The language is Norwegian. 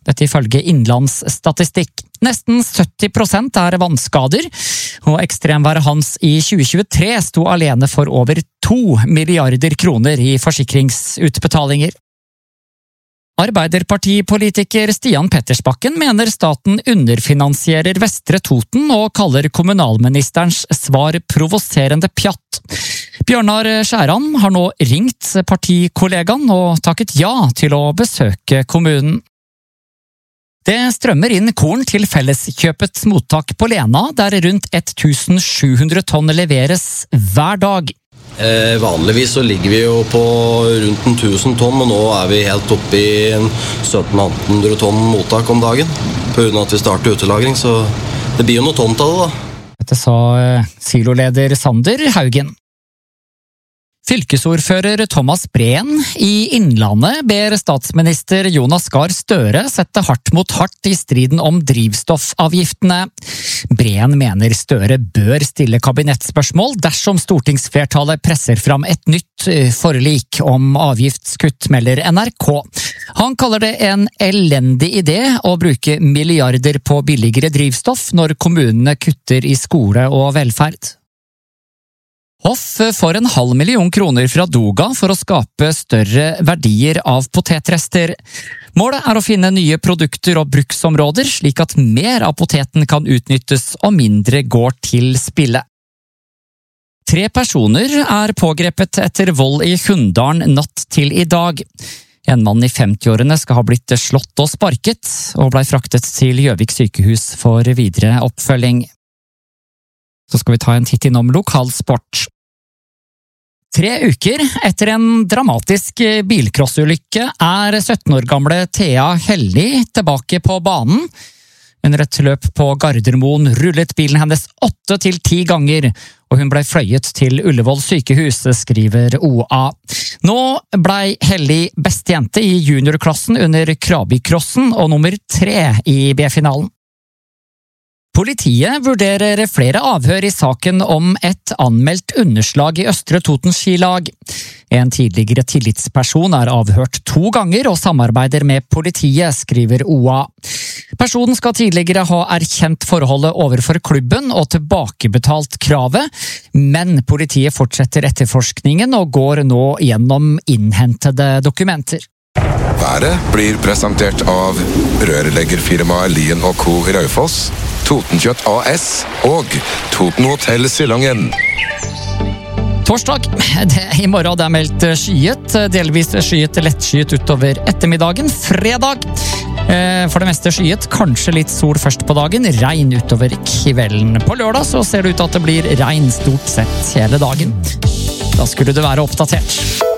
Dette ifølge Innlandsstatistikk. Nesten 70% er vannskader, og ekstremværet Hans i 2023 sto alene for over 2 milliarder kroner i forsikringsutbetalinger. Arbeiderpartipolitiker Stian Pettersbakken mener staten underfinansierer Vestre Toten og kaller kommunalministerens svar provoserende pjatt. Bjørnar Skjæran har nå ringt partikollegaen og takket ja til å besøke kommunen. Det strømmer inn korn til Felleskjøpets mottak på Lena, der rundt 1700 tonn leveres hver dag. Vanligvis så ligger vi jo på rundt 1000 tonn, og nå er vi helt oppe i 1700-1800 tonn mottak om dagen. På grunn av at vi starter utelagring, så det blir jo noe tomt av det da. Dette sa siloleder Sander Haugen. Fylkesordfører Thomas Breen i Innlandet ber statsminister Jonas Gahr Støre sette hardt mot hardt i striden om drivstoffavgiftene. Breen mener Støre bør stille kabinettspørsmål dersom stortingsflertallet presser fram et nytt forlik om avgiftskutt, melder NRK. Han kaller det en elendig idé å bruke milliarder på billigere drivstoff når kommunene kutter i skole og velferd. Hoff får 500 000 kroner fra Doga for å skape større verdier av potetrester. Målet er å finne nye produkter og bruksområder, slik at mer av poteten kan utnyttes og mindre går til spille. 3 personer er pågrepet etter vold i Hunndalen natt til i dag. En mann i 50-årene skal ha blitt slått og sparket, og ble fraktet til Gjøvik sykehus for videre oppfølging. Så skal vi ta en titt innom lokalsport. 3 uker etter en dramatisk bilcrossulykke er 17 år gamle Thea Hellig tilbake på banen. Under et løp på Gardermoen rullet bilen hennes 8-10 ganger, og hun ble fløyet til Ullevål sykehus, skriver OA. Nå ble Hellig beste jente i juniorklassen under Krabikrossen og nummer 3 i B-finalen. Politiet vurderer flere avhør i saken om et anmeldt underslag i Østre Toten skilag. En tidligere tillitsperson er avhørt 2 ganger og samarbeider med politiet, skriver OA. Personen skal tidligere ha erkjent forholdet overfor klubben og tilbakebetalt kravet, men politiet fortsetter etterforskningen og går nå gjennom innhentede dokumenter. Været blir presentert av rørleggerfirmaet Lien & Co. Raufoss, Totenkjøtt AS og Toten Hotel Silangen. Torsdag. I morgen det er meldt skyet, delvis skyet, lettskyet utover ettermiddagen. Fredag. For det meste skyet, kanskje litt sol først på dagen, regn utover kvelden. På lørdag så ser det ut at det blir regn stort sett hele dagen. Da skulle du være oppdatert.